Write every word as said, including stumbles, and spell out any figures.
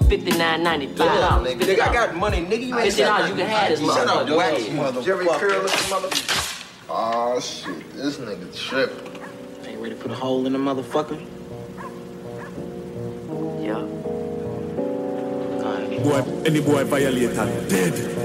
fifty-nine ninety-five. Nigga, I got money, nigga. You ain't fifty dollars, you can have this Shut up, motherfucker. wax motherfucker. Jerry Curl, this motherfucker. Oh shit, this nigga tripping. Ain't ready to put a hole in the motherfucker? Yeah. Boy, any boy violator, dead.